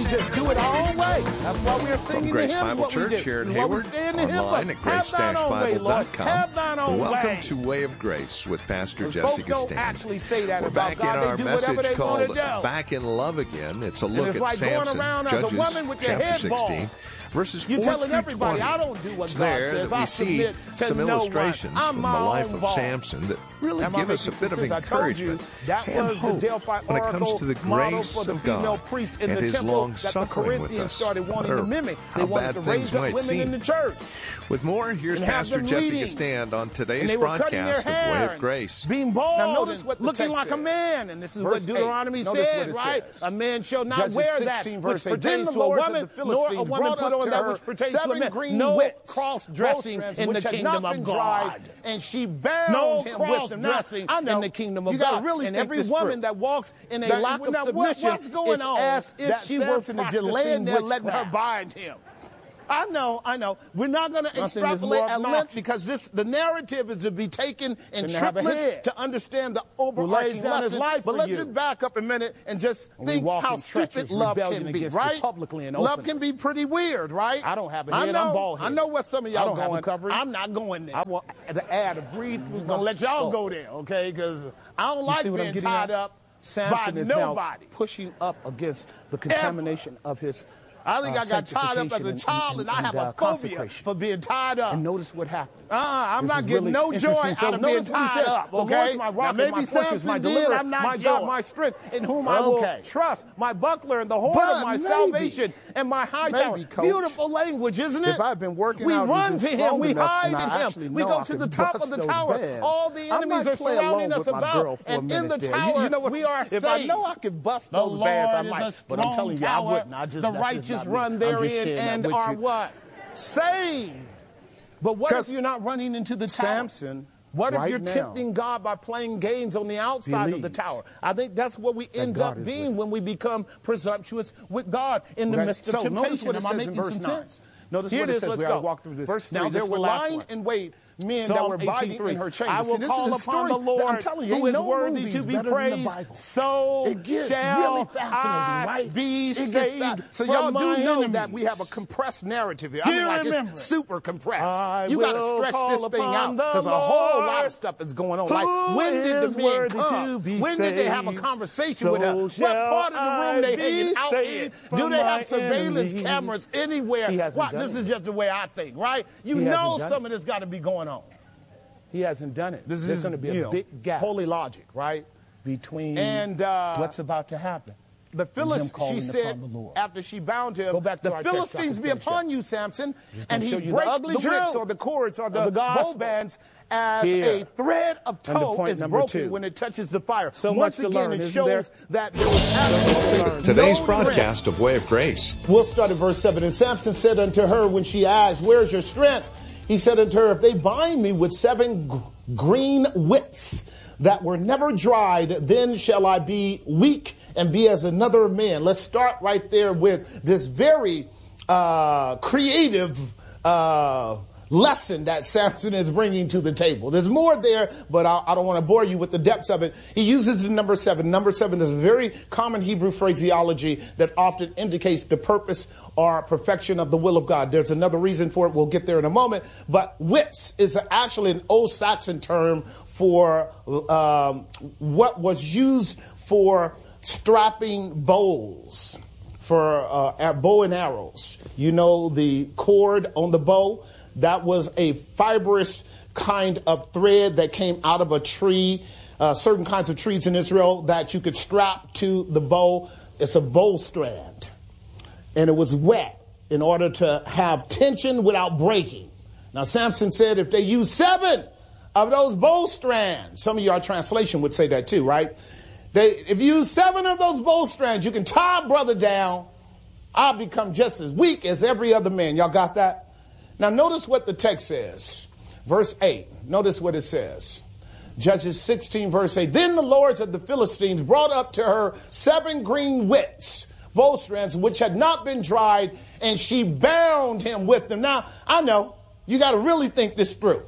just do it our own way. That's why we are singing From the Grace hymns. Bible What we Church do. here in That's why we Hayward, stand in the hymn online book. at Have thine own way, Lord. grace-bible.com. Have thine own Welcome way. to Way of Grace with Pastor Folks Jessica don't Stan. actually say that We're about back God. in They our do whatever message they wanna called do. Back in Love Again. It's a And look it's at like going Samson, around as a Judges woman with your chapter head 16. bald. Verses You're 4 telling through everybody, 20. I don't do what It's God there says. that I we see submit to some no one. illustrations I'm from the my life own of boss. Samson that really Am I give us a making bit of sense? I told you, encouragement that and was hope the Delphi when it comes to the model grace for the of female God priests in and the his temple long that the suffering with Corinthians us. started wanting Or to mimic. They how wanted bad to things raise up might women seem. in the church. With more, here's And have Pastor them Jessica leading. Stand on And today's they were cutting their broadcast of Way hair of Grace. and being bald. Now notice and what the looking text like a says. man. And this is Verse what Deuteronomy 8. Notice said, what it right? says. A man shall not Judges wear 16, that verse which 8. Then pertains the to a lords of woman, the nor a Philistines woman brought put up on to that her which pertains to a 7 man. green No whips, cross-dressing bowstrands, in the which had kingdom not of been God. dried, and she bound No him with them. Now, cross-dressing I know, in the kingdom of you gotta God. really And think every this woman through. that walks in a Now, lack of now, submission what's going is on as if that she were Samson is just laying practicing there letting her witchcraft. bind him? I know. We're not going to Nothing is extrapolate more at length obnoxious because the narrative is to be taken in than to have a triplets head to understand the lays overarching down his lesson. life But for let's you. just back up a minute and just And we think walk how in treacherous stupid love rebellion can be, against right? it publicly and Love openly. can be pretty weird, right? I don't have a I head. know, I'm bald I headed. know what some of I y'all don't have a going. covering. I'm not going there. I want The air to breathe. We're going to let y'all go there, okay? Because I don't like see what I'm being getting tied at? up Samson by is nobody. now pushing up against the contamination of his I think I got tied up as a sanctification child, and I have a phobia consecration. for being tied up. And notice what happens. I'm This not is getting really no joy interesting. So out of being notice what he tied says, up, "The okay? Lord's my rock Now, and maybe my fortress, my Samson did, deliverer, I'm not my joy. God, my strength, in whom I will Okay. trust, my buckler and the horn But of my maybe- salvation and my high tower." maybe, Coach, Beautiful language, isn't it? if I've been working we out and run been to him, strong we enough, hide and I in actually him. We know go I to can the top bust of the those tower. bands, All the I enemies might are play along surrounding us with my about, girl for a and in the minute there. tower You know what? we are If saved. I know I can bust The those bands, I Lord might. is a But I'm telling you, I strong wouldn't. tower. The The righteous run therein therein and are what? Saved. But what if 'Cause you're not running into the tower? Samson, What if right you're now, tempting God by playing games on the outside of the believes tower? I think that's what we end God up is being with when we become presumptuous with God in the Okay, midst of so notice temptation. what it Am I says in making verse some 9. sense? Notice Here what it it is. says. Let's We gotta go. walk through this. Verse Now 3. there This is were the last lying one. in wait men Psalm that were abiding 18:3. in her chamber. I will See, this call is a upon story the Lord, that I'm telling you, who ain't is no worthy movies to be better than the praised. Bible. So It gets shall really fascinating, I right? be It gets saved so from y'all do my know enemies. that we have a compressed narrative here. Do I mean, you like remember it's super compressed. I You got to will stretch call this thing upon out the because a whole lot Lord, of stuff is going on. who Like when did is the men worthy come? to be When did they have a saved? conversation with her? So What shall part of the room I they be hanging out in? saved Do from they my have surveillance enemies? cameras anywhere? He hasn't What? done This it. is just the way I think, right? You He know hasn't done some of this got to be going on. He hasn't done it. This There's is going to be you a know, big gap holy logic, right? between And what's about to happen. the Philistines, calling she upon said, the Lord. after she bound him, Go back to the our text so I Philistines can be finish upon up. you, Samson, gonna and he show you the break ugly the whips truth or the cords or of the the gospel. bow bands as Here. a thread of Under tow point is number broken 2. when it touches the fire. So Once much to again, learn, it isn't shows there? that there was absolutely Today's no broadcast of Way of Grace. We'll start at verse 7. And Samson said unto her when she asked, where's your strength? He said unto her, if they bind me with 7 green whips that were never dried, then shall I be weak and be as another man. Let's start right there with this very creative lesson that Samson is bringing to the table. There's more there, but I don't want to bore you with the depths of it. He uses the number 7. Number 7 is a very common Hebrew phraseology that often indicates the purpose or perfection of the will of God. There's another reason for it. We'll get there in a moment. But whips is actually an old Saxon term for what was used for strapping bows, for bow and arrows. You know, the cord on the bow, that was a fibrous kind of thread that came out of a tree, certain kinds of trees in Israel that you could strap to the bow. It's a bow strand. And it was wet in order to have tension without breaking. Now, Samson said if they use 7 of those bow strands, some of your translation would say that too, right? If you use 7 of those bow strands, you can tie a brother down. I'll become just as weak as every other man. Y'all got that? Now, notice what the text says. Verse 8. Notice what it says. Judges 16, verse 8. Then the lords of the Philistines brought up to her 7 green whips, bow strands, which had not been dried, and she bound him with them. Now, I know you got to really think this through.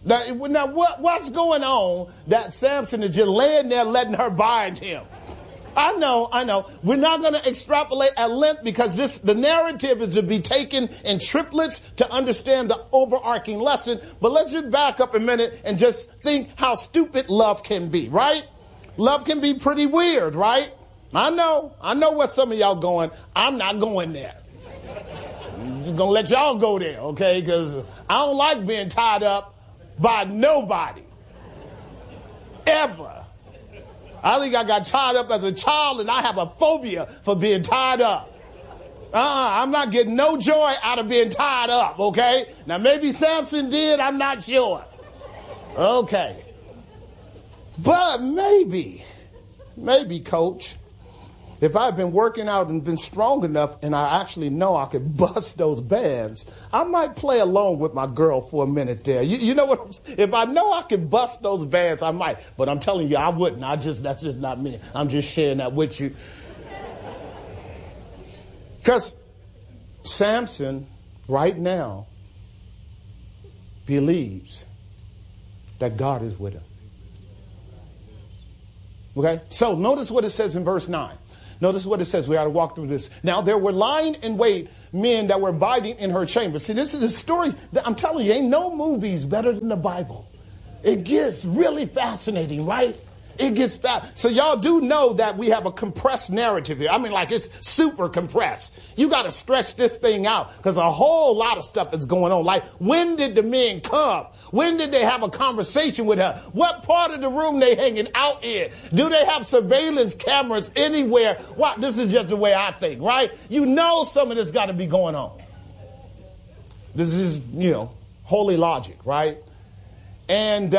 Now what's going on that Samson is just laying there letting her bind him? I know. We're not going to extrapolate at length because the narrative is to be taken in triplets to understand the overarching lesson. But let's just back up a minute and just think how stupid love can be, right? Love can be pretty weird, right? I know what some of y'all going. I'm not going there. I'm just going to let y'all go there, okay? Because I don't like being tied up by nobody. Ever. I think I got tied up as a child and I have a phobia for being tied up. I'm not getting no joy out of being tied up, okay? Now maybe Samson did, I'm not sure. Okay. But maybe, coach, if I've been working out and been strong enough and I actually know I could bust those bands, I might play along with my girl for a minute there. You know what? If I know I could bust those bands, I might. But I'm telling you, I wouldn't. That's just not me. I'm just sharing that with you. Because Samson, right now, believes that God is with him. Okay? So notice what it says in verse 9. Notice what it says. We got to walk through this. Now, there were lying in wait men that were abiding in her chamber. See, this is a story that I'm telling you, ain't no movies better than the Bible. It gets really fascinating, right? It gets fast. So y'all do know that we have a compressed narrative here. I mean, like it's super compressed. You got to stretch this thing out because a whole lot of stuff is going on. Like, when did the men come? When did they have a conversation with her? What part of the room they hanging out in? Do they have surveillance cameras anywhere? What? This is just the way I think, right? You know some of this got to be going on. This is, holy logic, right? And,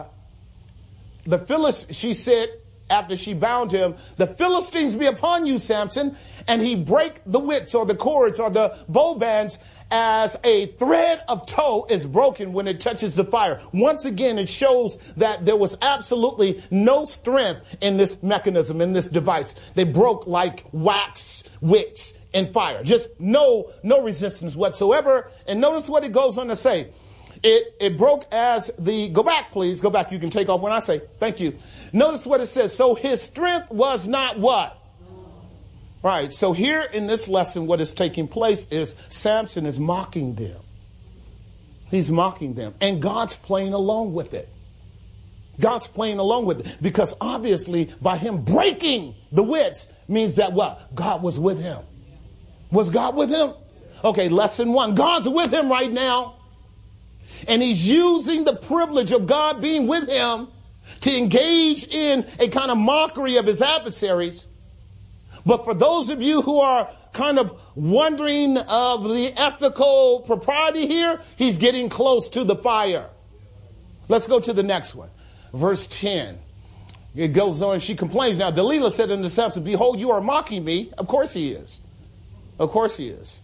she said, after she bound him, the Philistines be upon you, Samson, and he break the withs or the cords or the bow bands as a thread of tow is broken when it touches the fire. Once again, it shows that there was absolutely no strength in this mechanism, in this device. They broke like wax wicks in fire. Just no resistance whatsoever. And notice what it goes on to say. It broke as go back, please. Go back. You can take off when I say, thank you. Notice what it says. So his strength was not what? Right. So here in this lesson, what is taking place is Samson is mocking them. He's mocking them. And God's playing along with it. God's playing along with it. Because obviously by him breaking the withs means that what? God was with him. Was God with him? Okay, lesson 1. God's with him right now. And he's using the privilege of God being with him to engage in a kind of mockery of his adversaries. But for those of you who are kind of wondering of the ethical propriety here, he's getting close to the fire. Let's go to the next one. Verse 10. It goes on. She complains. Now, Delilah said unto Samson, behold, you are mocking me. Of course he is. Of course he is.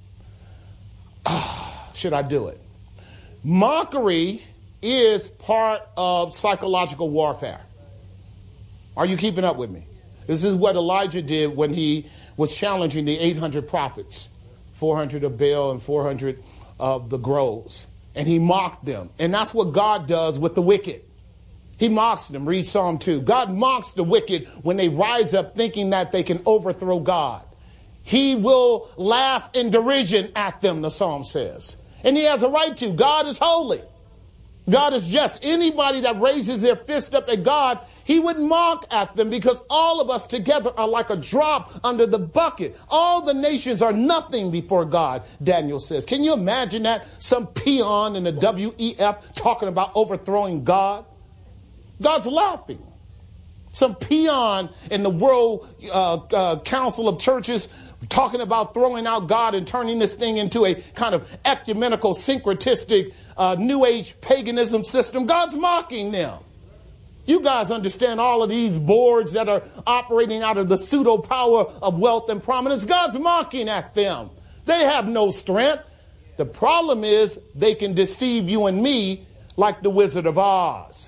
Should I do it? Mockery is part of psychological warfare. Are you keeping up with me? This is what Elijah did when he was challenging the 800 prophets, 400 of Baal and 400 of the groves. And he mocked them. And that's what God does with the wicked. He mocks them. Read Psalm 2. God mocks the wicked when they rise up thinking that they can overthrow God. He will laugh in derision at them, the Psalm says. And he has a right to. God is holy. God is just. Anybody that raises their fist up at God, he would mock at them because all of us together are like a drop under the bucket. All the nations are nothing before God, Daniel says. Can you imagine that? Some peon in the WEF talking about overthrowing God? God's laughing. Some peon in the World Council of Churches talking about throwing out God and turning this thing into a kind of ecumenical, syncretistic, New Age paganism system. God's mocking them. You guys understand all of these boards that are operating out of the pseudo power of wealth and prominence. God's mocking at them. They have no strength. The problem is they can deceive you and me like the Wizard of Oz.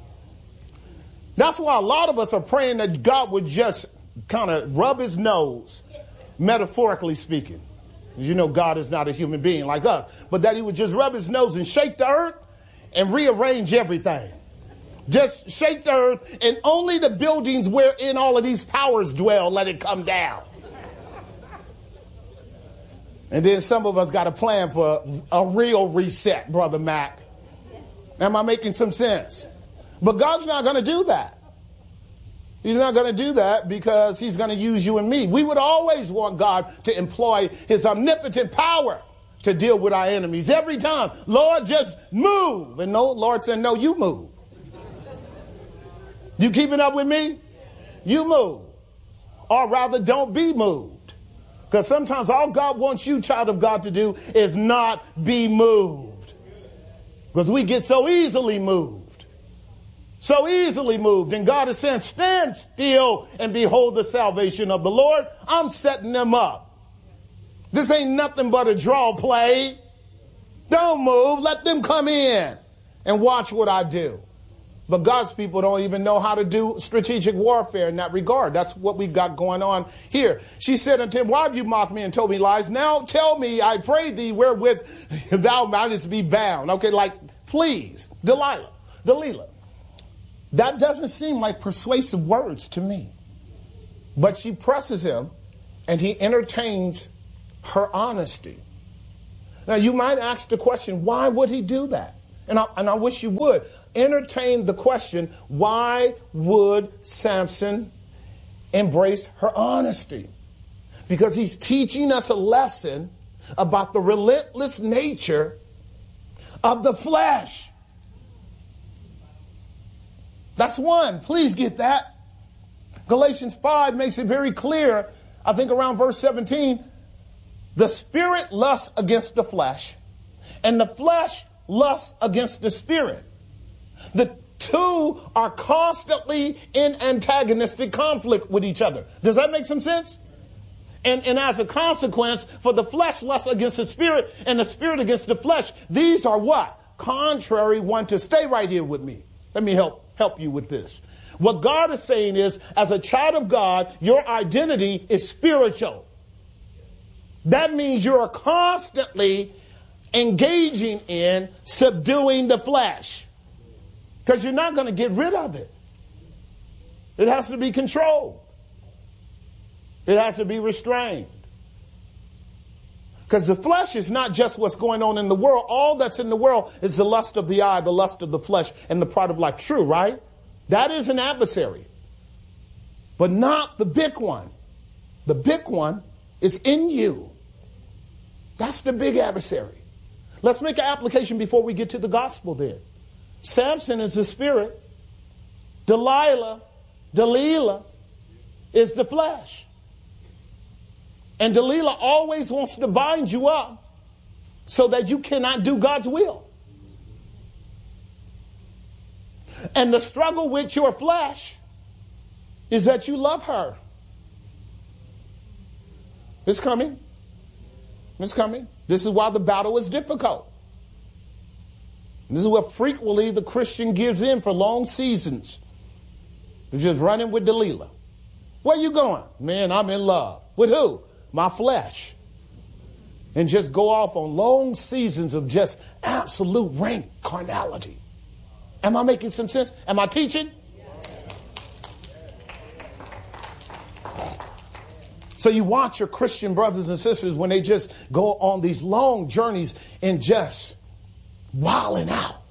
That's why a lot of us are praying that God would just kind of rub his nose, metaphorically speaking. You know, God is not a human being like us, but that he would just rub his nose and shake the earth and rearrange everything. Just shake the earth, and only the buildings wherein all of these powers dwell, let it come down. And then some of us got a plan for a real reset, Brother Mac. Am I making some sense? But God's not going to do that. He's not going to do that because he's going to use you and me. We would always want God to employ his omnipotent power to deal with our enemies every time. Lord, just move. And no, Lord said, no, you move. You keeping up with me? You move. Or rather, don't be moved. Because sometimes all God wants you, child of God, to do is not be moved. Because we get so easily moved. So easily moved. And God is saying, stand still and behold the salvation of the Lord. I'm setting them up. This ain't nothing but a draw play. Don't move. Let them come in and watch what I do. But God's people don't even know how to do strategic warfare in that regard. That's what we got going on here. She said unto him, why have you mocked me and told me lies? Now tell me, I pray thee, wherewith thou mightest be bound. Okay, like, please, Delilah. That doesn't seem like persuasive words to me. But she presses him, and he entertains her honesty. Now, you might ask the question, why would he do that? And I wish you would. Entertain the question, why would Samson embrace her honesty? Because he's teaching us a lesson about the relentless nature of the flesh. That's one. Please get that. Galatians 5 makes it very clear, I think around verse 17, the spirit lusts against the flesh, and the flesh lusts against the spirit. The two are constantly in antagonistic conflict with each other. Does that make some sense? And as a consequence, for the flesh lusts against the spirit, and the spirit against the flesh, these are what? Contrary one to. Stay right here with me. Let me help you with this. What God is saying is, as a child of God, your identity is spiritual. That means you're constantly engaging in subduing the flesh. Because you're not going to get rid of it. It has to be controlled. It has to be restrained. Because the flesh is not just what's going on in the world. All that's in the world is the lust of the eye, the lust of the flesh, and the pride of life. True, right? That is an adversary. But not the big one. The big one is in you. That's the big adversary. Let's make an application before we get to the gospel then. Samson is the spirit. Delilah is the flesh. And Delilah always wants to bind you up so that you cannot do God's will. And the struggle with your flesh is that you love her. It's coming. It's coming. This is why the battle is difficult. This is where frequently the Christian gives in for long seasons. They're just running with Delilah. Where you going? Man, I'm in love. With who? My flesh. And just go off on long seasons of just absolute rank carnality. Am I making some sense? Am I teaching? So you watch your Christian brothers and sisters when they just go on these long journeys and just wilding out.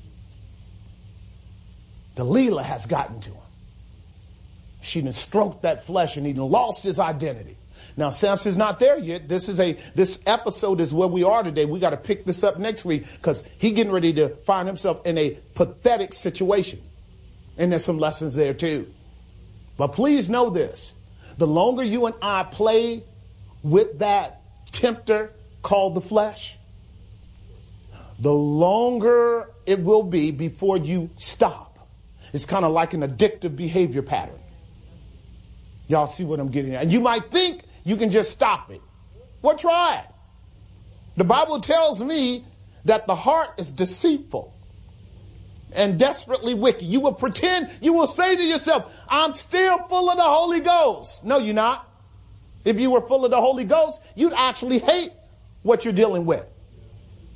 Delilah has gotten to him. She done stroked that flesh and he done lost his identity. Now, Samson's not there yet. This episode is where we are today. We got to pick this up next week because he's getting ready to find himself in a pathetic situation. And there's some lessons there too. But please know this. The longer you and I play with that tempter called the flesh, the longer it will be before you stop. It's kind of like an addictive behavior pattern. Y'all see what I'm getting at? And you might think you can just stop it. Well, try it. The Bible tells me that the heart is deceitful and desperately wicked. You will pretend, you will say to yourself, I'm still full of the Holy Ghost. No, you're not. If you were full of the Holy Ghost, you'd actually hate what you're dealing with.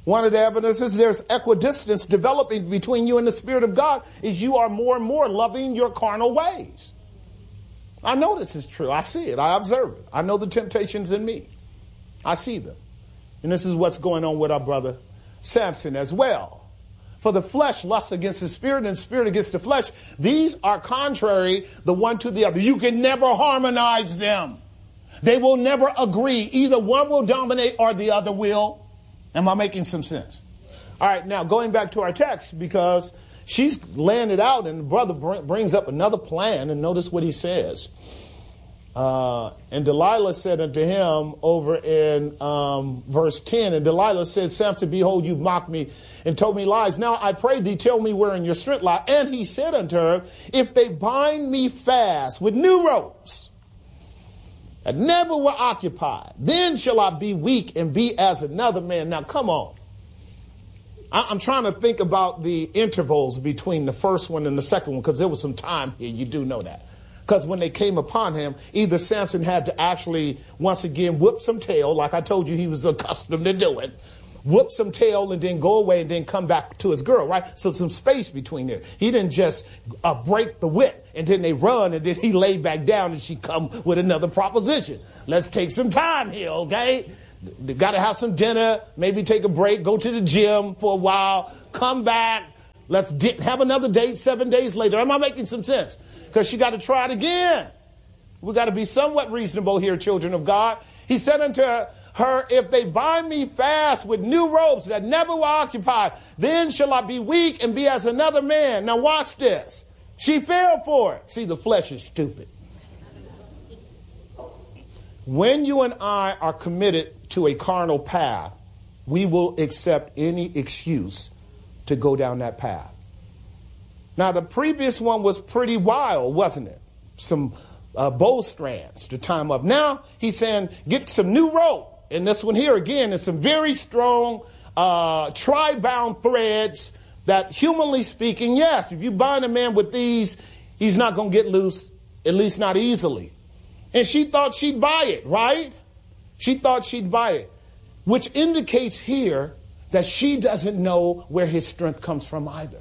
One of the evidences there's equidistance developing between you and the Spirit of God is you are more and more loving your carnal ways. I know this is true. I see it. I observe it. I know the temptations in me. I see them. And this is what's going on with our brother Samson as well. For the flesh lusts against the spirit and spirit against the flesh. These are contrary the one to the other. You can never harmonize them. They will never agree. Either one will dominate or the other will. Am I making some sense? All right, now going back to our text, because she's laying it out and the brother brings up another plan, and notice what he says. And Delilah said unto him over in verse 10, and Delilah said, Samson, behold, you've mocked me and told me lies. Now I pray thee, tell me wherein your strength lie. And he said unto her, if they bind me fast with new ropes that never were occupied, then shall I be weak and be as another man. Now come on. I'm trying to think about the intervals between the first one and the second one, because there was some time here. You do know that. Because when they came upon him, either Samson had to actually, once again, whoop some tail, like I told you he was accustomed to doing, whoop some tail and then go away and then come back to his girl, right? So some space between there. He didn't just break the whip and then they run and then he lay back down and she come with another proposition. Let's take some time here, okay? They got to have some dinner, maybe take a break, go to the gym for a while, come back. Let's have another date 7 days later. Am I making some sense? Because she got to try it again. We got to be somewhat reasonable here, children of God. He said unto her, if they bind me fast with new ropes that never were occupied, then shall I be weak and be as another man. Now watch this. She fell for it. See, the flesh is stupid. When you and I are committed to a carnal path, we will accept any excuse to go down that path. Now, the previous one was pretty wild, wasn't it? Some bow strands to tie him up. Now, he's saying, get some new rope. And this one here, again, is some very strong tri-bound threads that, humanly speaking, yes, if you bind a man with these, he's not going to get loose, at least not easily. And she thought she'd buy it, right? She thought she'd buy it, which indicates here that she doesn't know where his strength comes from either.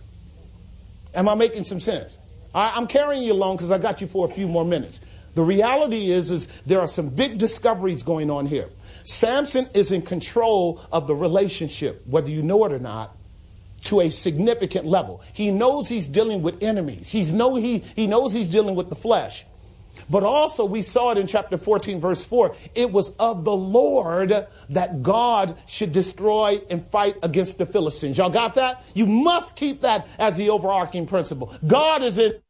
Am I making some sense? I'm carrying you along because I got you for a few more minutes. The reality is there are some big discoveries going on here. Samson is in control of the relationship, whether you know it or not, to a significant level. He knows he's dealing with enemies. He knows he's dealing with the flesh. But also we saw it in chapter 14, verse 4. It was of the Lord that God should destroy and fight against the Philistines. Y'all got that? You must keep that as the overarching principle. God is in.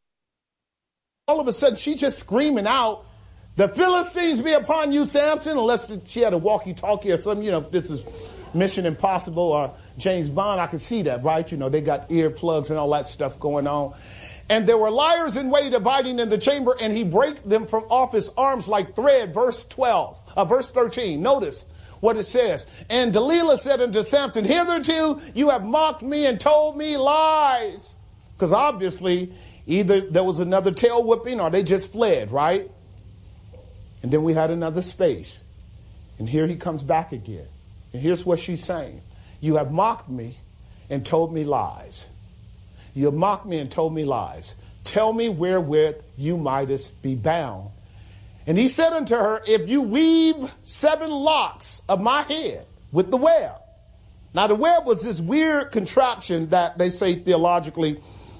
All of a sudden, she's just screaming out, the Philistines be upon you, Samson, unless she had a walkie-talkie or something. You know, if this is Mission Impossible or James Bond, I can see that, right? You know, they got earplugs and all that stuff going on. And there were liars in wait abiding in the chamber, and he brake them from off his arms like thread. Verse 13. Notice what it says. And Delilah said unto Samson, hitherto you have mocked me and told me lies. Because obviously, either there was another tail whipping or they just fled, right? And then we had another space. And here he comes back again. And here's what she's saying. You have mocked me and told me lies. You have mocked me and told me lies. Tell me wherewith you mightest be bound. And he said unto her, if you weave 7 locks of my head with the web. Now the web was this weird contraption that they say theologically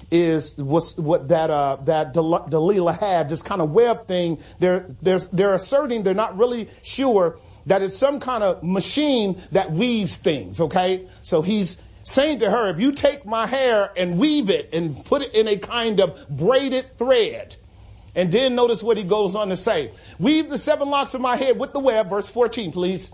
was what that Delilah had, this kind of web thing. They're asserting they're not really sure that it's some kind of machine that weaves things, okay? So he's saying to her, if you take my hair and weave it and put it in a kind of braided thread. And then notice what he goes on to say. Weave the 7 locks of my head with the web. Verse 14, please.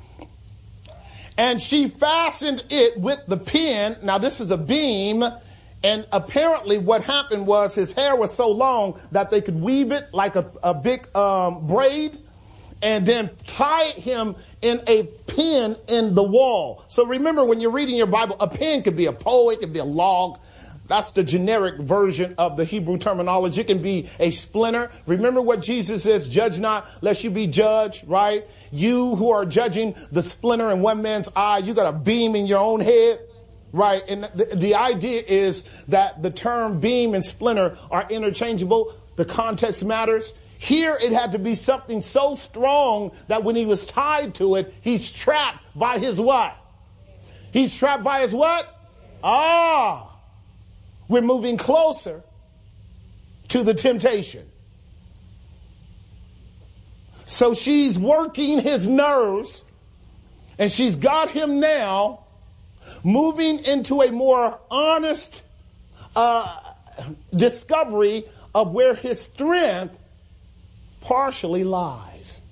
And she fastened it with the pin. Now this is a beam. And apparently what happened was his hair was so long that they could weave it like a big braid. And then tie him in a pin in the wall. So remember, when you're reading your Bible, a pin could be a pole, it could be a log. That's the generic version of the Hebrew terminology. It can be a splinter. Remember what Jesus says, judge not lest you be judged, right? You who are judging the splinter in one man's eye, you got a beam in your own head, right? And the idea is that the term beam and splinter are interchangeable. The context matters. Here it had to be something so strong that when he was tied to it, he's trapped by his what? He's trapped by his what? We're moving closer to the temptation. So she's working his nerves, and she's got him now moving into a more honest discovery of where his strength partially lies.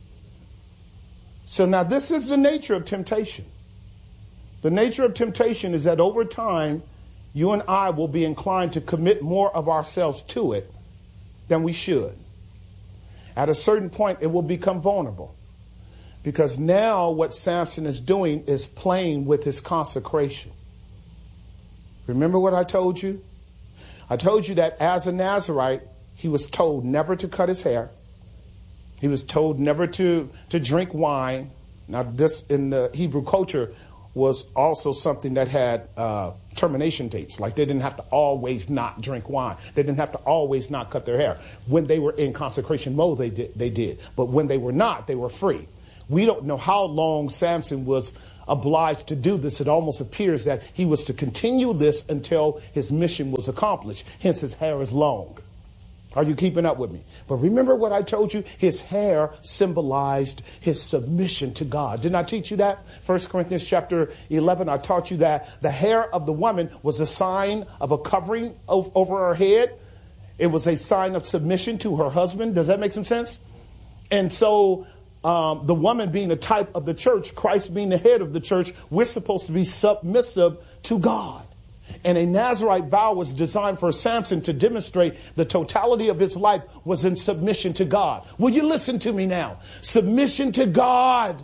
So now this is the nature of temptation. The nature of temptation is that over time, you and I will be inclined to commit more of ourselves to it than we should. At a certain point, it will become vulnerable. Because now what Samson is doing is playing with his consecration. Remember what I told you? I told you that as a Nazirite, he was told never to cut his hair. He was told never to drink wine. Now, this in the Hebrew culture was also something that had termination dates. Like they didn't have to always not drink wine. They didn't have to always not cut their hair. When they were in consecration mode, they did. But when they were not, they were free. We don't know how long Samson was obliged to do this. It almost appears that he was to continue this until his mission was accomplished. Hence, his hair is long. Are you keeping up with me? But remember what I told you? His hair symbolized his submission to God. Didn't I teach you that? 1 Corinthians chapter 11, I taught you that the hair of the woman was a sign of a covering over her head. It was a sign of submission to her husband. Does that make some sense? And so the woman being a type of the church, Christ being the head of the church, we're supposed to be submissive to God. And a Nazirite vow was designed for Samson to demonstrate the totality of his life was in submission to God. Will you listen to me now? Submission to God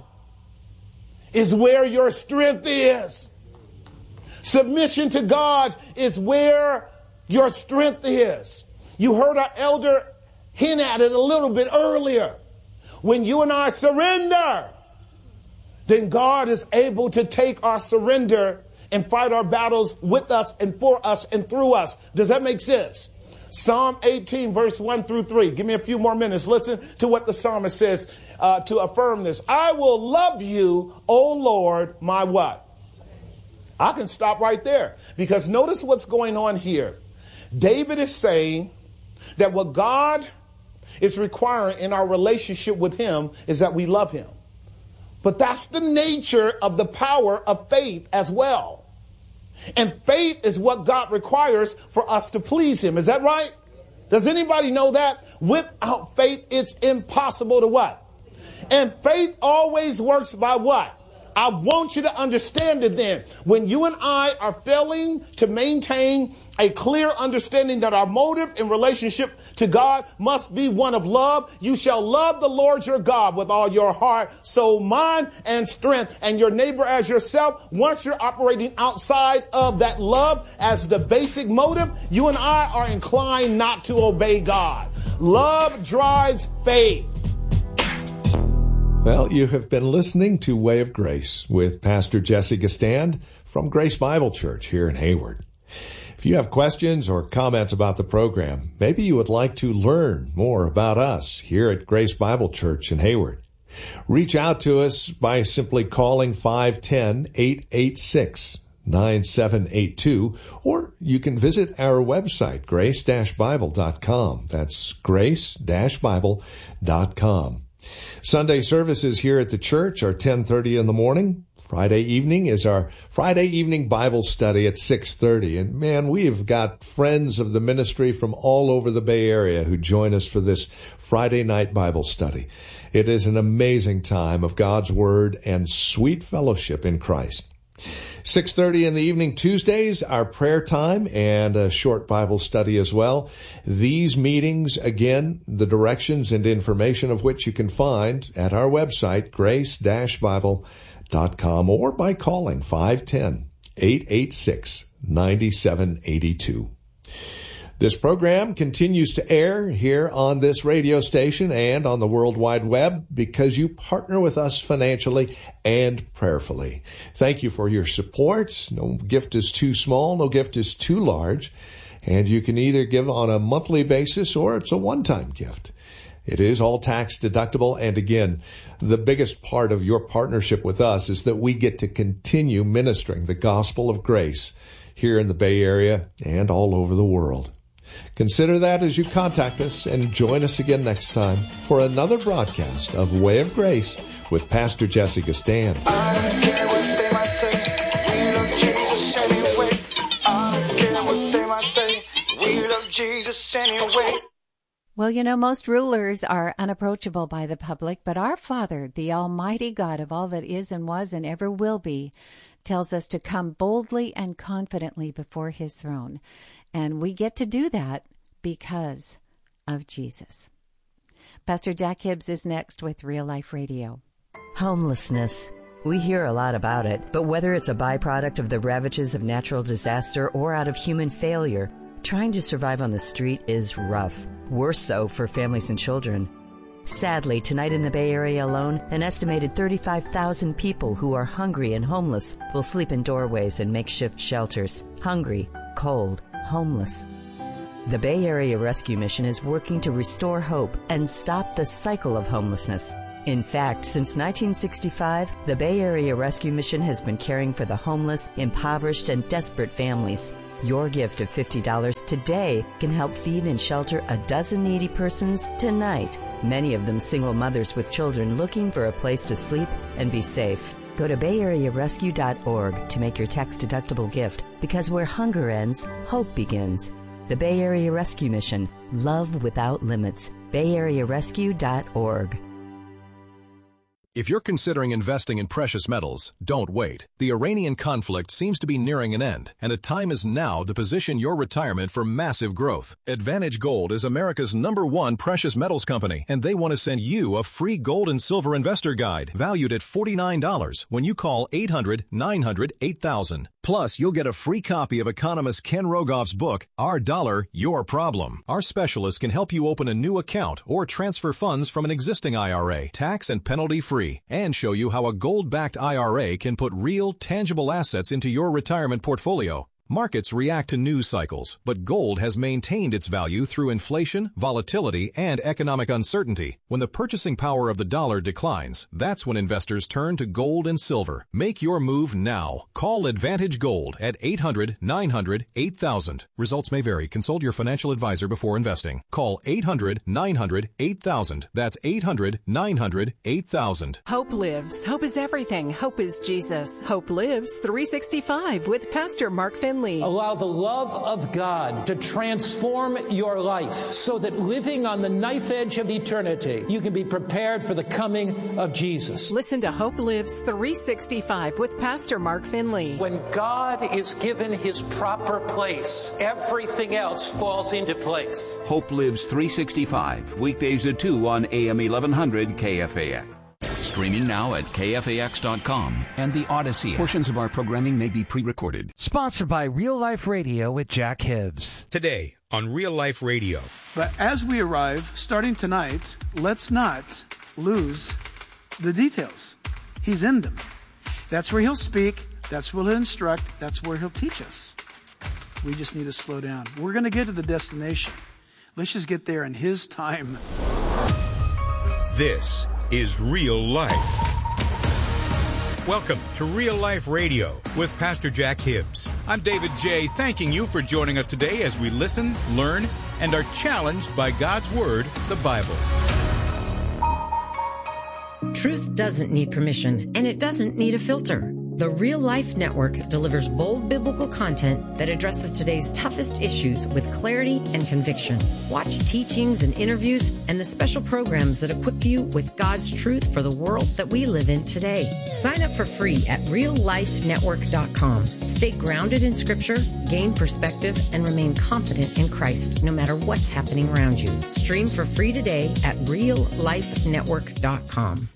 is where your strength is. Submission to God is where your strength is. You heard our elder hint at it a little bit earlier. When you and I surrender, then God is able to take our surrender and fight our battles with us and for us and through us. Does that make sense? Psalm 18, verse 1 through 3. Give me a few more minutes. Listen to what the psalmist says to affirm this. I will love you, O Lord, my what? I can stop right there. Because notice what's going on here. David is saying that what God is requiring in our relationship with him is that we love him. But that's the nature of the power of faith as well. And faith is what God requires for us to please him. Is that right? Does anybody know that? Without faith, it's impossible to what? And faith always works by what? I want you to understand it then. When you and I are failing to maintain a clear understanding that our motive in relationship to God must be one of love, you shall love the Lord your God with all your heart, soul, mind, and strength, and your neighbor as yourself. Once you're operating outside of that love as the basic motive, you and I are inclined not to obey God. Love drives faith. Well, you have been listening to Way of Grace with Pastor Jesse Gistand from Grace Bible Church here in Hayward. If you have questions or comments about the program, maybe you would like to learn more about us here at Grace Bible Church in Hayward, reach out to us by simply calling 510-886-9782, or you can visit our website, grace-bible.com. That's grace-bible.com. Sunday services here at the church are 10:30 in the morning. Friday evening is our Friday evening Bible study at 6:30. And man, we've got friends of the ministry from all over the Bay Area who join us for this Friday night Bible study. It is an amazing time of God's Word and sweet fellowship in Christ. 6:30 in the evening Tuesdays, our prayer time and a short Bible study as well. These meetings, again, the directions and information of which you can find at our website, grace-bible.com, or by calling 510-886-9782. This program continues to air here on this radio station and on the World Wide Web because you partner with us financially and prayerfully. Thank you for your support. No gift is too small, no gift is too large, and you can either give on a monthly basis or it's a one-time gift. It is all tax deductible, and again, the biggest part of your partnership with us is that we get to continue ministering the gospel of grace here in the Bay Area and all over the world. Consider that as you contact us and join us again next time for another broadcast of Way of Grace with Pastor Jesse Gistand. I don't care what they might say, we love Jesus anyway. I don't care what they might say, we love Jesus anyway. Well, you know, most rulers are unapproachable by the public, but our Father, the Almighty God of all that is and was and ever will be, tells us to come boldly and confidently before his throne. And we get to do that because of Jesus. Pastor Jack Hibbs is next with Real Life Radio. Homelessness. We hear a lot about it, but whether it's a byproduct of the ravages of natural disaster or out of human failure, trying to survive on the street is rough. Worse so for families and children. Sadly, tonight in the Bay Area alone, an estimated 35,000 people who are hungry and homeless will sleep in doorways and makeshift shelters. Hungry, cold, homeless. The Bay Area Rescue Mission is working to restore hope and stop the cycle of homelessness. In fact, since 1965, the Bay Area Rescue Mission has been caring for the homeless, impoverished, and desperate families. Your gift of $50 today can help feed and shelter a dozen needy persons tonight, many of them single mothers with children looking for a place to sleep and be safe. Go to BayAreaRescue.org to make your tax-deductible gift, because where hunger ends, hope begins. The Bay Area Rescue Mission. Love without limits. BayAreaRescue.org. If you're considering investing in precious metals, don't wait. The Iranian conflict seems to be nearing an end, and the time is now to position your retirement for massive growth. Advantage Gold is America's #1 precious metals company, and they want to send you a free gold and silver investor guide valued at $49 when you call 800-900-8000. Plus, you'll get a free copy of economist Ken Rogoff's book, Our Dollar, Your Problem. Our specialists can help you open a new account or transfer funds from an existing IRA, tax and penalty free, and show you how a gold-backed IRA can put real, tangible assets into your retirement portfolio. Markets react to news cycles, but gold has maintained its value through inflation, volatility, and economic uncertainty. When the purchasing power of the dollar declines, that's when investors turn to gold and silver. Make your move now. Call Advantage Gold at 800-900-8000. Results may vary. Consult your financial advisor before investing. Call 800-900-8000. That's 800-900-8000. Hope lives. Hope is everything. Hope is Jesus. Hope lives 365 with Pastor Mark Finley. Allow the love of God to transform your life so that living on the knife edge of eternity, you can be prepared for the coming of Jesus. Listen to Hope Lives 365 with Pastor Mark Finley. When God is given his proper place, everything else falls into place. Hope Lives 365, weekdays at 2 on AM 1100 KFAX. Streaming now at KFAX.com and the Odyssey app. Portions of our programming may be pre-recorded. Sponsored by Real Life Radio with Jack Hibbs. Today on Real Life Radio. But as we arrive, starting tonight, let's not lose the details. He's in them. That's where he'll speak. That's where he'll instruct. That's where he'll teach us. We just need to slow down. We're going to get to the destination. Let's just get there in his time. This is Real Life. Welcome to Real Life Radio with Pastor Jack Hibbs. I'm David J., thanking you for joining us today as we listen, learn, and are challenged by God's Word, the Bible. Truth doesn't need permission, and it doesn't need a filter. The Real Life Network delivers bold biblical content that addresses today's toughest issues with clarity and conviction. Watch teachings and interviews and the special programs that equip you with God's truth for the world that we live in today. Sign up for free at reallifenetwork.com. Stay grounded in Scripture, gain perspective, and remain confident in Christ no matter what's happening around you. Stream for free today at reallifenetwork.com.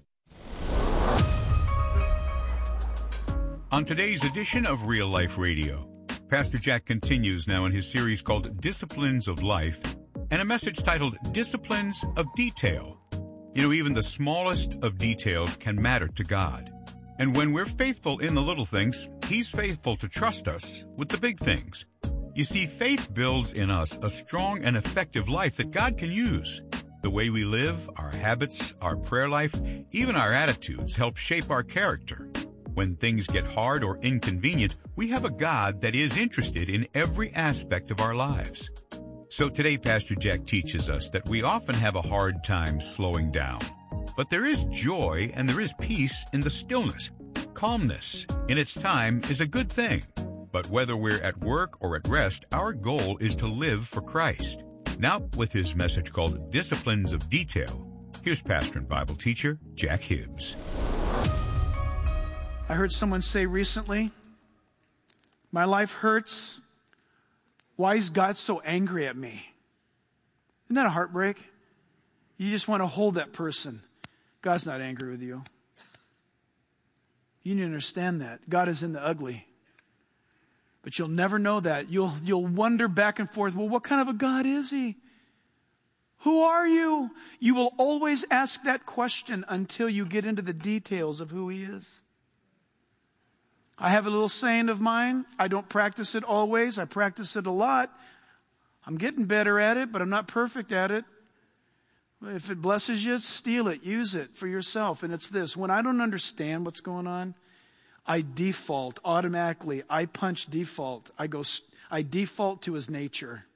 On today's edition of Real Life Radio, Pastor Jack continues now in his series called Disciplines of Life, and a message titled Disciplines of Detail. You know, even the smallest of details can matter to God. And when we're faithful in the little things, He's faithful to trust us with the big things. You see, faith builds in us a strong and effective life that God can use. The way we live, our habits, our prayer life, even our attitudes help shape our character. When things get hard or inconvenient, we have a God that is interested in every aspect of our lives. So today, Pastor Jack teaches us that we often have a hard time slowing down. But there is joy and there is peace in the stillness. Calmness in its time is a good thing. But whether we're at work or at rest, our goal is to live for Christ. Now, with his message called Disciplines of Detail, here's pastor and Bible teacher Jack Hibbs. I heard someone say recently, my life hurts. Why is God so angry at me? Isn't that a heartbreak? You just want to hold that person. God's not angry with you. You need to understand that. God is in the ugly. But you'll never know that. You'll wonder back and forth, well, what kind of a God is He? Who are you? You will always ask that question until you get into the details of who He is. I have a little saying of mine. I don't practice it always. I practice it a lot. I'm getting better at it, but I'm not perfect at it. If it blesses you, steal it. Use it for yourself. And it's this. When I don't understand what's going on, I default automatically. I punch default. I default to His nature.